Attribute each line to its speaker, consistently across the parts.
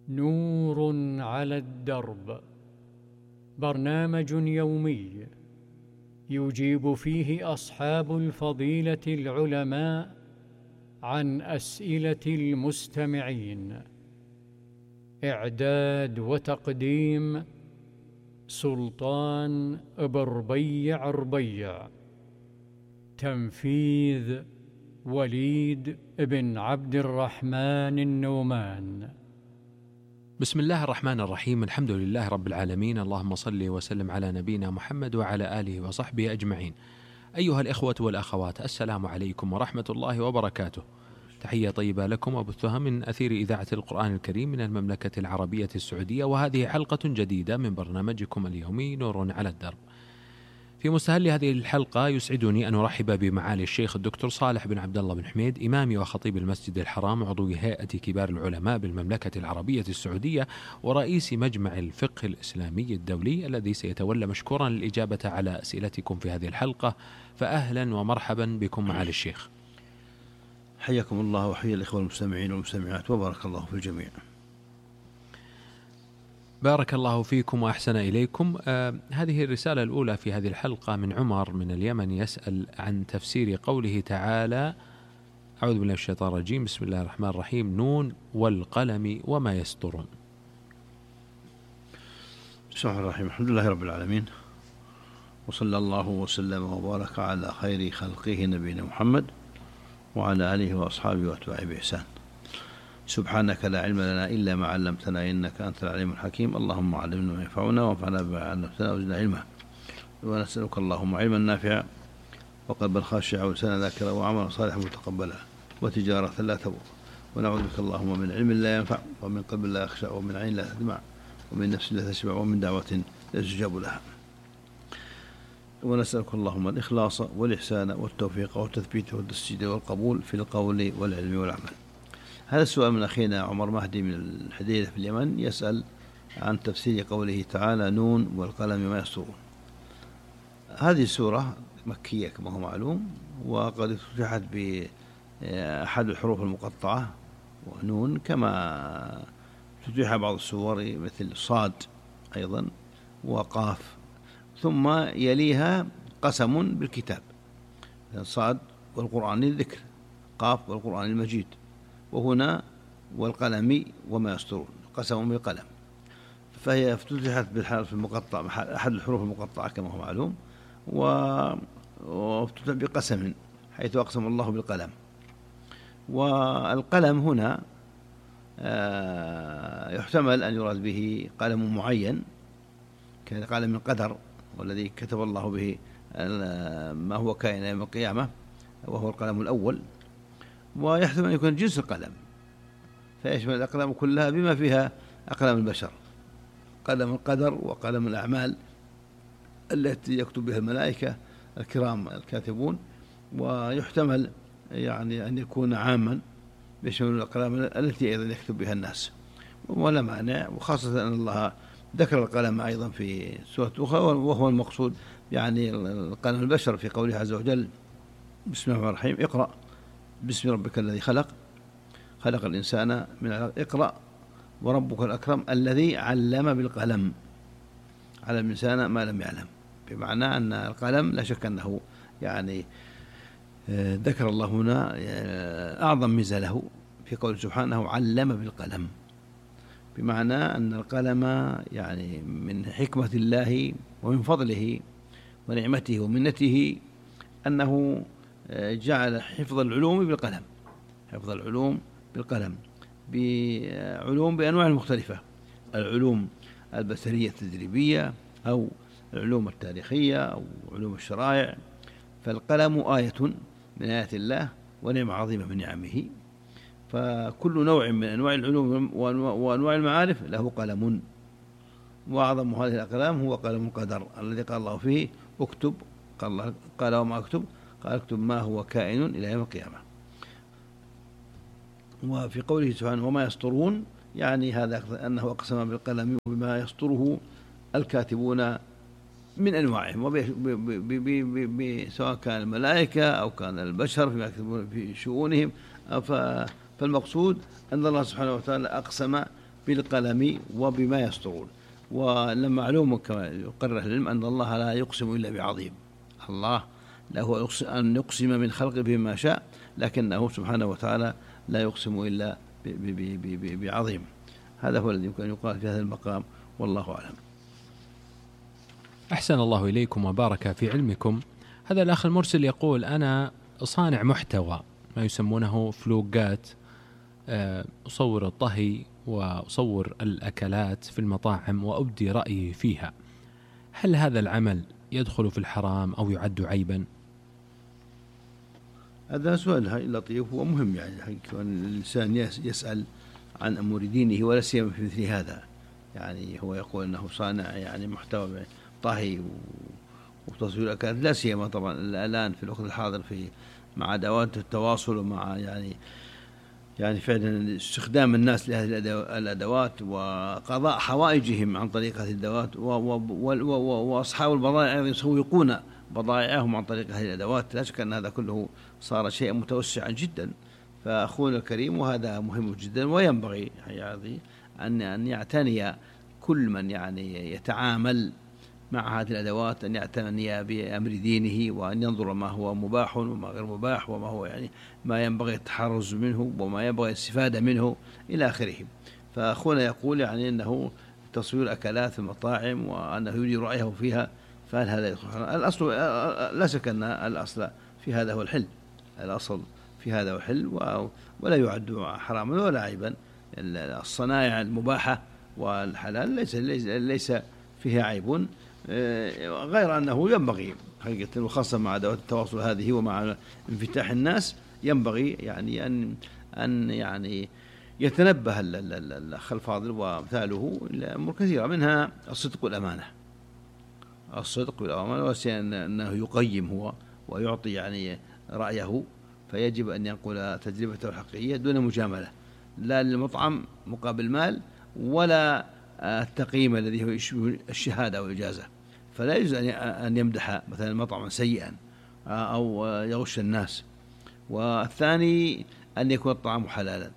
Speaker 1: نور على الدرب، برنامج يومي يجيب فيه أصحاب الفضيلة العلماء عن أسئلة المستمعين. إعداد وتقديم سلطان بربيع ربيع. تنفيذ وليد بن عبد الرحمن النومان.
Speaker 2: بسم الله الرحمن الرحيم. الحمد لله رب العالمين، اللهم صل وسلم على نبينا محمد وعلى آله وصحبه أجمعين. أيها الإخوة والأخوات، السلام عليكم ورحمة الله وبركاته. تحية طيبة لكم وبثها من أثير إذاعة القرآن الكريم من المملكة العربية السعودية، وهذه حلقة جديدة من برنامجكم اليومي نور على الدرب. في مستهل هذه الحلقة يسعدني أن أرحب بمعالي الشيخ الدكتور صالح بن عبد الله بن حميد، إمام وخطيب المسجد الحرام، عضو هيئة كبار العلماء بالمملكة العربية السعودية، ورئيس مجمع الفقه الإسلامي الدولي، الذي سيتولى مشكورا الإجابة على أسئلتكم في هذه الحلقة. فأهلا ومرحبا بكم معالي الشيخ.
Speaker 3: حياكم الله وحيا الإخوة المستمعين والمستمعات، وبارك الله في الجميع.
Speaker 2: بارك الله فيكم وأحسن إليكم. هذه الرسالة الأولى في هذه الحلقة من عمر من اليمن، يسأل عن تفسير قوله تعالى: أعوذ بالله من الشيطان الرجيم، بسم الله الرحمن الرحيم، نون والقلم وما يسطرون.
Speaker 3: بسم الله الرحمن الرحيم، الحمد لله رب العالمين، وصلى الله وسلم وبارك على خير خلقه نبينا محمد وعلى آله وأصحابه وأتباعه بإحسان. سبحانك لا علم لنا إلا ما علمتنا إنك أنت العليم الحكيم. اللهم علمنا ما ينفعنا وانفعنا بما علمتنا وزدنا علما. ونسألك اللهم علما نافعا وقلبا خاشعا ولسانا ذاكرا وعملا صالحا متقبلا وتجارة لا تبور. ونعوذ بك اللهم من علم لا ينفع ومن قلب لا يخشع ومن عين لا تدمع ومن نفس لا تشبع ومن دعوة لا يستجاب لها. ونسألك اللهم الإخلاص والإحسان والتوفيق والتثبيت والتسديد والقبول في القول والعلم والعمل. هذا السؤال من أخينا عمر مهدي من الحديدة في اليمن، يسأل عن تفسير قوله تعالى: نون والقلم ما يسطرون. هذه السورة مكية كما هو معلوم، وقد افتتحت بأحد الحروف المقطعة ونون، كما تفتح بعض السور مثل صاد أيضا وقاف، ثم يليها قسم بالكتاب، صاد والقرآن الذكر، قاف والقرآن المجيد، وهنا والقلم وما يسطرون قسم بالقلم. فهي افتتحت بالحرف المقطع، أحد الحروف المقطعة كما هو معلوم، وافتتح بقسم حيث أقسم الله بالقلم. والقلم هنا يحتمل أن يراد به قلم معين كقلم القدر، والذي كتب الله به ما هو كائن يوم القيامة، وهو القلم الأول. ويحتمل أن يكون جنس القلم، فيشمل الأقلام كلها بما فيها أقلام البشر، قلم القدر وقلم الأعمال التي يكتب بها الملائكة الكرام الكاتبون. ويحتمل يعني أن يكون عاما بيشمل الأقلام التي أيضا يكتب بها الناس، ولا مانع، وخاصة أن الله ذكر القلم أيضا في سورة أخرى، وهو المقصود يعني قلم البشر في قوله عز وجل: بسم الله الرحمن الرحيم، اقرأ باسم ربك الذي خلق، خلق الإنسان من علق، اقرأ وربك الأكرم الذي علم بالقلم، علم الإنسان ما لم يعلم. بمعنى أن القلم لا شك أنه يعني ذكر الله هنا أعظم ميزة له في قوله سبحانه علم بالقلم، بمعنى أن القلم يعني من حكمة الله ومن فضله ونعمته ومنته أنه جعل حفظ العلوم بالقلم، حفظ العلوم بالقلم، بعلوم بأنواع مختلفة، العلوم البشرية التدريبية أو العلوم التاريخية أو علوم الشرائع. فالقلم آية من آيات الله ونعمة عظيمة من نعمه، فكل نوع من أنواع العلوم وأنواع المعارف له قلم، وأعظم هذه الأقلام هو قلم القدر الذي قال الله فيه: اكتب، قال وما اكتب، قال اكتب ما هو كائن إلى يوم القيامة. وفي قوله سبحانه وما يسطرون، يعني هذا أنه أقسم بالقلم وبما يسطره الكاتبون من أنواعهم، سواء كان الملائكة أو كان البشر فيما يكتبون في شؤونهم. فالمقصود أن الله سبحانه وتعالى أقسم بالقلم وبما يسطرون. ولما معلوم كما يقرر العلم أن الله لا يقسم إلا بعظيم، الله له أن يقسم من خلقه بما شاء، لكنه سبحانه وتعالى لا يقسم إلا بعظيم. هذا هو الذي يمكن أن يقال في هذا المقام، والله أعلم.
Speaker 2: أحسن الله إليكم وبارك في علمكم. هذا الأخ المرسل يقول: أنا صانع محتوى ما يسمونه فلوقات، أصور الطهي وأصور الأكلات في المطاعم وأبدي رأيي فيها، هل هذا العمل يدخل في الحرام أو يعد عيبا؟
Speaker 3: هذا سؤال لطيف ومهم، يعني حقيقة أن الإنسان يسأل عن أمور دينه ولا سيما في مثل هذا. يعني هو يقول أنه صانع يعني محتوى طهي وتصوير الأكلات، لا سيما طبعا الآن في الوقت الحاضر مع أدوات التواصل ومع يعني فعلا استخدام الناس لهذه الأدوات وقضاء حوائجهم عن طريق هذه الأدوات، وأصحاب البضائع أيضا يسوقون بضائعهم عن طريق هذه الأدوات. لا شك أن هذا كله صار شيئا متوسعا جدا. فأخونا الكريم، وهذا مهم جدا، وينبغي يعني أن يعتني كل من يعني يتعامل مع هذه الأدوات أن يعتني بأمر دينه، وأن ينظر ما هو مباح وما غير مباح، وما هو يعني ما ينبغي التحرز منه وما ينبغي الاستفادة منه إلى آخره. فأخونا يقول يعني أنه تصوير أكلات في المطاعم وأنه يريد رأيه فيها، فهل هذا يدخل؟ الأصل لا شك أن الأصل في هذا هو الحل، الأصل في هذا هو الحل، ولا يعد حراما ولا عيبا. الصنائع المباحة والحلال ليس فيها عيب، غير أنه ينبغي حقيقة، وخاصة مع أدوات التواصل هذه ومع انفتاح الناس، ينبغي يعني أن يعني يتنبه الأخ الفاضل وأمثاله إلى أمور كثيرة، منها الصدق والأمانة. الصدق والأمانة، وأنه يقيم هو ويعطي يعني رأيه، فيجب أن ينقل تجربته الحقيقية دون مجاملة، لا للمطعم مقابل مال، ولا التقييم الذي هو يشبه الشهادة والإجازة. فلا يجوز أن يمدح مثلا مطعما سيئا أو يغش الناس. والثاني أن يكون الطعام حلالا،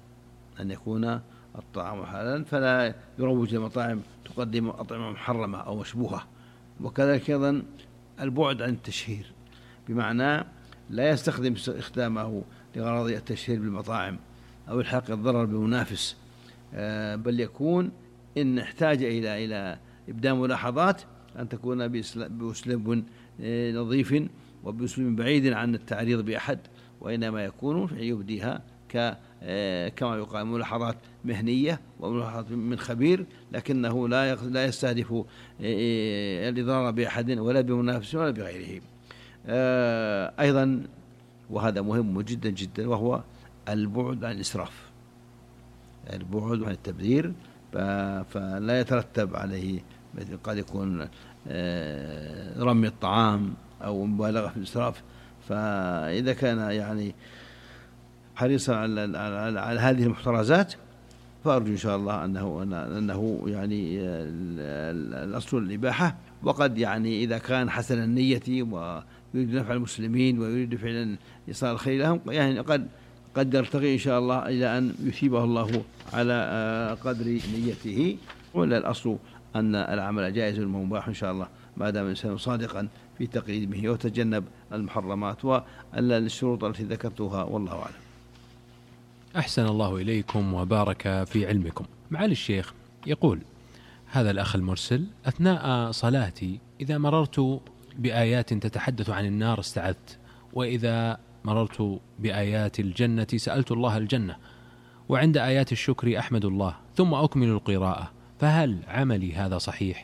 Speaker 3: فلا يروج لمطاعم تقدم أطعمة محرمة أو مشبوهة. وكذلك أيضا البعد عن التشهير، بمعنى لا يستخدم استخدامه لغرض التشهير بالمطاعم أو الحاق الضرر بمنافس، بل يكون إن احتاج إلى إبداء ملاحظات أن تكون بأسلوب نظيف وبأسلوب بعيد عن التعريض بأحد، وإنما يكون يبديها كما يقال ملاحظات مهنية وملاحظات من خبير، لكنه لا يستهدف الإضرار بأحد ولا بمنافس ولا بغيره. أيضا وهذا مهم جدا جدا، وهو البعد عن الإسراف، البعد عن التبذير، فلا يترتب عليه مثل قد يكون رمي الطعام أو مبالغة في الإسراف. فإذا كان يعني حريصا على هذه المحترزات، فأرجو إن شاء الله أنه يعني الأصل الإباحة. وقد يعني إذا كان حسن النية ويريد نفع المسلمين ويريد فعلا إيصال الخير لهم، يعني قد يرتقي إن شاء الله إلى أن يثيبه الله على قدر نيته. ولا الأصل أن العمل جائز ومباح إن شاء الله، ما دام الإنسان صادقا في تقييمه وتجنب المحرمات والشروط التي ذكرتها، والله أعلم.
Speaker 2: أحسن الله إليكم وبارك في علمكم. معالي الشيخ، يقول هذا الأخ المرسل: أثناء صلاتي إذا مررت بآيات تتحدث عن النار استعذت، وإذا مررت بآيات الجنة سألت الله الجنة، وعند آيات الشكر أحمد الله ثم أكمل القراءة، فهل عملي هذا صحيح؟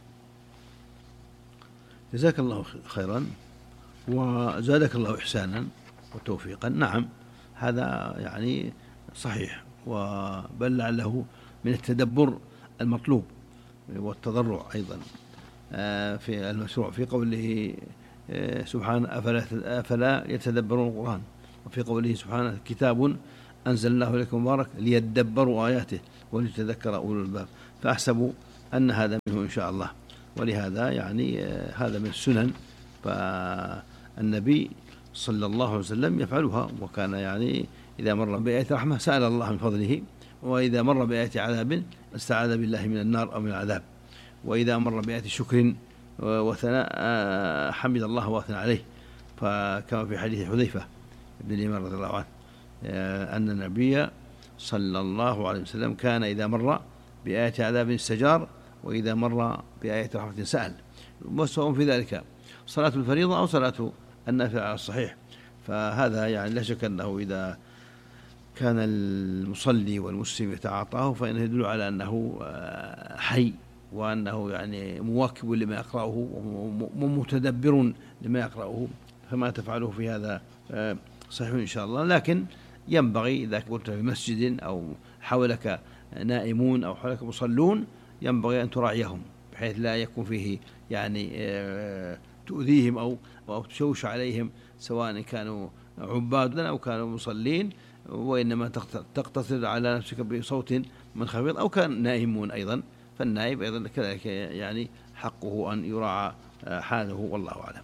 Speaker 3: جزاك الله خيرا وزادك الله إحسانا وتوفيقا. نعم، هذا يعني صحيح، وبل لعله من التدبر المطلوب والتضرع أيضا في المشروع، في قوله سبحانه: أفلا يتدبرون القرآن، وفي قوله سبحانه: كتاب أنزلناه إليكم مبارك ليدبروا آياته وليتذكر أولو الألباب. فأحسب أن هذا منه إن شاء الله، ولهذا يعني هذا من السنن، فالنبي صلى الله عليه وسلم يفعلها، وكان يعني إذا مر بآية رحمة سأل الله من فضله وإذا مر بآية عذاب استعاذ بالله من النار أو من العذاب، وإذا مر بآية شكر وثناء حمد الله واثنى عليه، فكما في حديث حذيفة بن اليمان رضي الله عنه أن النبي صلى الله عليه وسلم كان إذا مر بآية عذاب استجار، وإذا مر بآية رحمة سأل، وسواء في ذلك صلاة الفريضة أو صلاة النافلة على الصحيح. فهذا يعني لا شك أنه إذا كان المصلي والمسلم يتعاطاه فإنه يدل على أنه حي، وأنه يعني مواكب لما يقرأه ومتدبر لما يقرأه، فما تفعله في هذا صحيح إن شاء الله. لكن ينبغي إذا كنت في مسجد أو حولك نائمون أو حولك مصلون ينبغي أن تراعيهم بحيث لا يكون فيه يعني تؤذيهم أو تشوش عليهم، سواء كانوا عباد أو كانوا مصلين، وإنما تقتصر على نفسك بصوت منخفض، أو كان نائمون أيضا، فالنائب أيضا كذلك يعني حقه أن يراعى حاله، والله أعلم.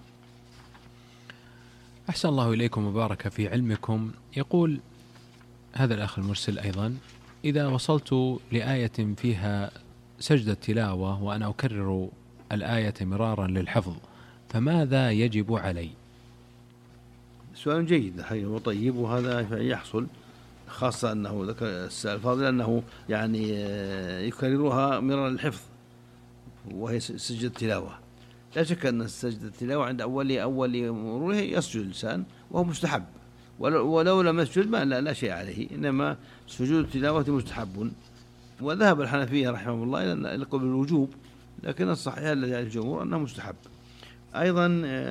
Speaker 2: أحسن الله إليكم وبارك في علمكم. يقول هذا الأخ المرسل أيضا: إذا وصلت لآية فيها سجدة تلاوة وأنا أكرر الآية مرارا للحفظ، فماذا يجب علي؟
Speaker 3: سؤال جيد وطيب، وهذا يحصل خاصة أنه ذكر السائل الفاضل أنه يعني يكررها مرارا للحفظ، وهي سجدة تلاوة. لا شك أن سجدة التلاوة عند أول مروره يسجد الإنسان وهو مستحب، ولو لم يسجد ما لا شيء عليه، إنما سجود التلاوة مستحب. وذهب الحنفية رحمه الله إلى قول الوجوب، لكن الصحيح الذي عليه الجمهور أنه مستحب. أيضا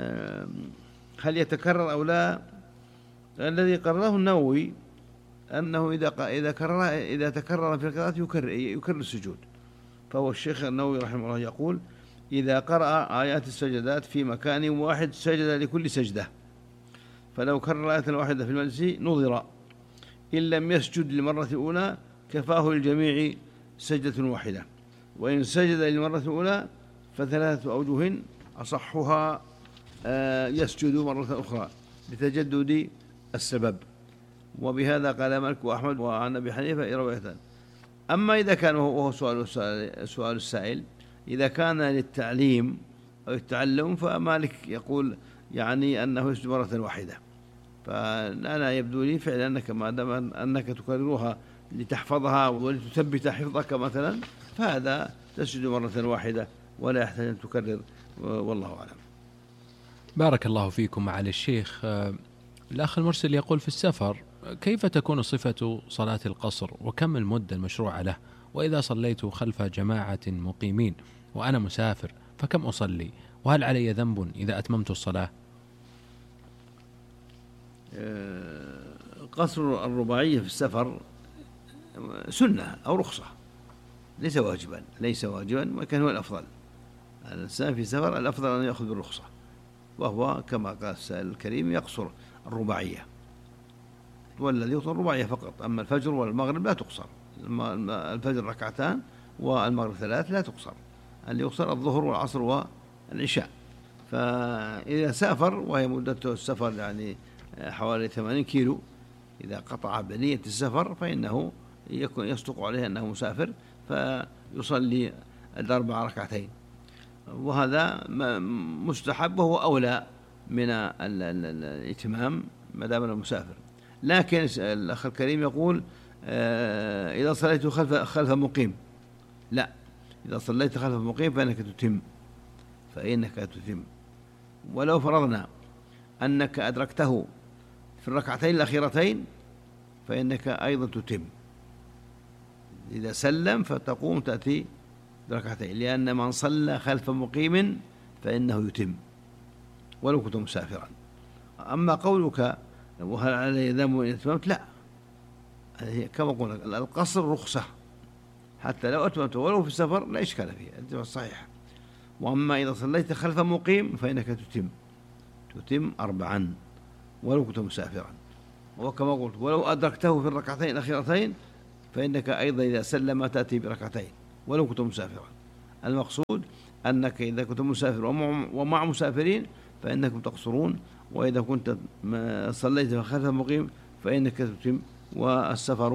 Speaker 3: هل يتكرر أو لا؟ الذي قرره النووي أنه إذا تكرر في القراءة يكرر السجود. فهو الشيخ النووي رحمه الله يقول: إذا قرأ آيات السجدات في مكان واحد سجد لكل سجدة، فلو كرر آية واحدة في المجلس نظر، إن لم يسجد للمرة الأولى كفاه للجميع سجدة واحدة، وإن سجد للمرة الأولى فثلاثة أوجه، أصحها يسجد مرة أخرى لتجدد السبب. وبهذا قال مالك وأحمد وعن أبي حنيفة روايتان. أما إذا كان، وهو سؤال السائل، إذا كان للتعليم أو التعلم، فمالك يقول يعني أنه يسجد مرة واحدة. فأنا يبدو لي فعلا أنك ما دام أنك تكررها لتحفظها ولتثبت حفظك مثلا، فهذا تسجد مرة واحدة ولا يحتاج أن تكرر، والله أعلم.
Speaker 2: بارك الله فيكم معالي الشيخ. الأخ المرسل يقول: في السفر كيف تكون صفة صلاة القصر، وكم المدة المشروعة له؟ وإذا صليت خلف جماعة مقيمين وأنا مسافر فكم أصلي؟ وهل علي ذنب إذا أتممت الصلاة؟
Speaker 3: قصر الرباعية في السفر سنة أو رخصة، ليس واجبا، وكان هو الأفضل. الإنسان في سفر الأفضل أن يأخذ بالرخصة، وهو كما قال السائل الكريم يقصر الرباعية، والذي يقصر الرباعية فقط. أما الفجر والمغرب لا تقصر، الفجر ركعتان والمغرب 3 لا تقصر، اللي يقصر الظهر والعصر والعشاء. فإذا سافر وهي مدة السفر يعني حوالي 80 كيلو، إذا قطع بنية السفر فإنه يصدق عليه أنه مسافر، فيصلي 4 ركعتين، وهذا مستحب وهو أولى من الإتمام ما دام المسافر. لكن الأخ الكريم يقول: إذا صليت خلف مقيم، لا، إذا صليت خلف مقيم فإنك تتم. ولو فرضنا أنك أدركته في الركعتين الأخيرتين فإنك أيضا تتم. إذا سلم فتقوم تأتي بركعتين، لأن من صلى خلف مقيم فإنه يتم ولو كنت مسافرا. أما قولك وهل علي ذنب إن أتممت، لا، كما قلنا القصر رخصة، حتى لو أتممت ولو في السفر لا إشكال فيه، الصحيح. وأما إذا صليت خلف مقيم فإنك تتم 4 ولو كنت مسافرا. وكما قلت ولو أدركته في الركعتين الأخيرتين فإنك أيضا إذا سلم تأتي بركعتين ولو كنت مسافرا. المقصود أنك إذا كنت مسافر ومع مسافرين فإنكم تقصرون، وإذا كنت صليت خلف مقيم فإنك تتم، والسفر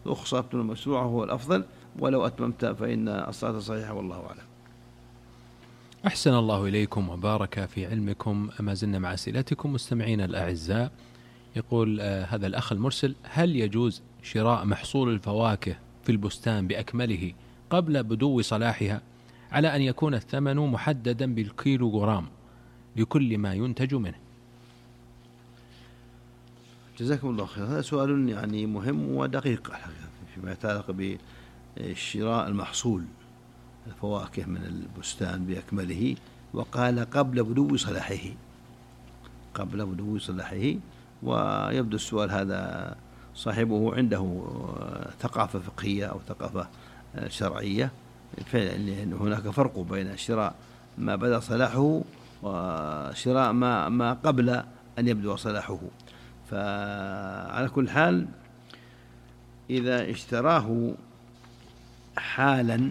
Speaker 3: رخصة المشروع هو الأفضل، ولو أتممت فإن الصلاة صحيحة، والله أعلم.
Speaker 2: أحسن الله إليكم وبارك في علمكم. ما زلنا مع أسئلتكم مستمعينا الأعزاء. يقول هذا الأخ المرسل: هل يجوز شراء محصول الفواكه في البستان بأكمله قبل بدو صلاحها، على أن يكون الثمن محددا بالكيلوغرام لكل ما ينتج منه؟
Speaker 3: جزاكم الله خير. هذا سؤال يعني مهم ودقيق فيما يتعلق بشراء المحصول الفواكه من البستان بأكمله، وقال قبل بدو صلاحه، قبل بدو صلاحه. ويبدو السؤال هذا صاحبه عنده ثقافة فقهية أو ثقافة شرعية، لأن هناك فرق بين شراء ما بدأ صلاحه وشراء ما قبل أن يبدو صلاحه. فعلى كل حال إذا اشتراه حالا،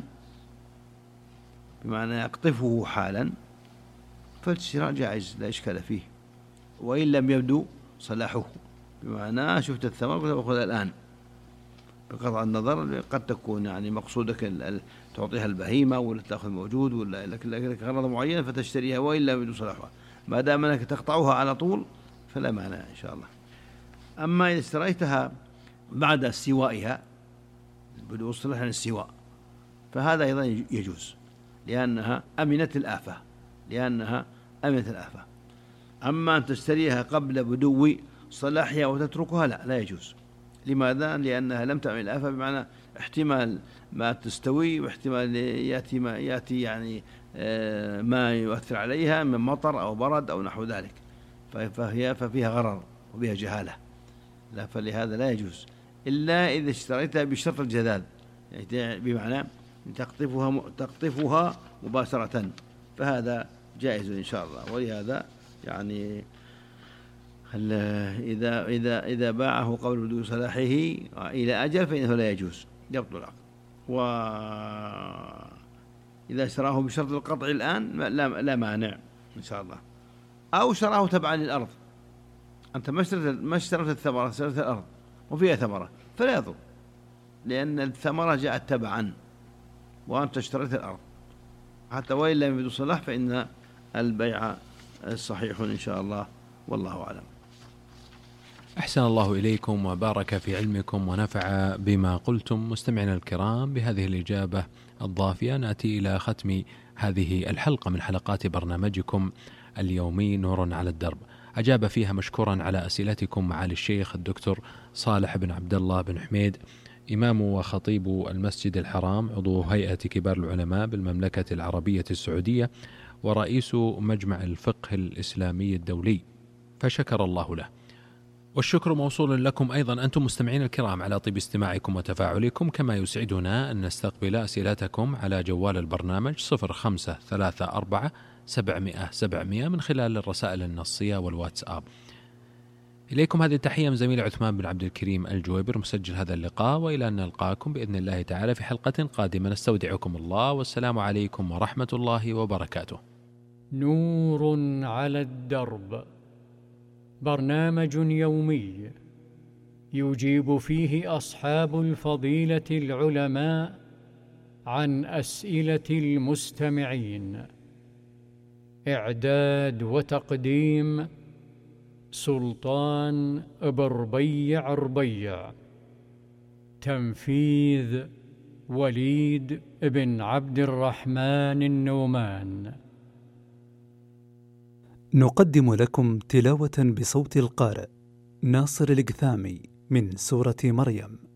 Speaker 3: بمعنى يقطفه حالا، فالشراء جائز لا إشكال فيه، وإن لم يبدو صلاحه، بمعنى شفت الثمر قلت أخذها الآن، بقطع النظر قد تكون يعني مقصودك تعطيها البهيمة ولا تأخذ موجود ولا لك غرض معين فتشتريها وإن لم يبدو صلاحها. ما دام أنك تقطعها على طول فلا مانع إن شاء الله. أما إذا اشتريتها بعد استوائها، بدو الصلاح عن السواء، فهذا أيضا يجوز، لأنها أمنت الآفة، أما أن تشتريها قبل بدو صلاحها وتتركها لا يجوز. لماذا؟ لأنها لم تعمل الآفة، بمعنى احتمال ما تستوي واحتمال يأتي يعني ما يؤثر عليها من مطر أو برد أو نحو ذلك، ففيها غرر وفيها جهالة، لا، فلهذا لا يجوز إلا إذا اشتريتها بشرط الجذاذ، يعني بمعنى تقطفها مباشرة، فهذا جائز إن شاء الله. ولهذا يعني إذا باعه قبل بدو صلاحه إلى أجل فإنه لا يجوز، يبطل العقد. وإذا اشتراه بشرط القطع الآن لا مانع إن شاء الله. أو شراه تبعا للأرض، أنت ما اشتريت الثمرة، اشتريت الأرض وفيها ثمرة، فلا يضر، لأن الثمرة جاءت تبعا وأنت اشتريت الأرض، حتى وإن لم يبدو صلاح فإن البيع صحيح إن شاء الله، والله أعلم.
Speaker 2: أحسن الله إليكم وبارك في علمكم ونفع بما قلتم. مستمعينا الكرام، بهذه الإجابة الضافية نأتي إلى ختم هذه الحلقة من حلقات برنامجكم اليومي نور على الدرب. أجاب فيها مشكورا على أسئلتكم معالي الشيخ الدكتور صالح بن عبد الله بن حميد، إمام وخطيب المسجد الحرام، عضو هيئة كبار العلماء بالمملكة العربية السعودية، ورئيس مجمع الفقه الإسلامي الدولي، فشكر الله له. والشكر موصول لكم أيضا أنتم مستمعين الكرام على طيب استماعكم وتفاعلكم، كما يسعدنا أن نستقبل أسئلتكم على جوال البرنامج 0534 من خلال الرسائل النصية والواتساب. إليكم هذه التحية من زميل عثمان بن عبد الكريم الجويبر مسجل هذا اللقاء، وإلى أن نلقاكم بإذن الله تعالى في حلقة قادمة، نستودعكم الله، والسلام عليكم ورحمة الله وبركاته.
Speaker 1: نور على الدرب، برنامج يومي يجيب فيه أصحاب الفضيلة العلماء عن أسئلة المستمعين. إعداد وتقديم سلطان بربيع ربيع. تنفيذ وليد بن عبد الرحمن النومان.
Speaker 4: نقدم لكم تلاوة بصوت القارئ ناصر القثامي من سورة مريم.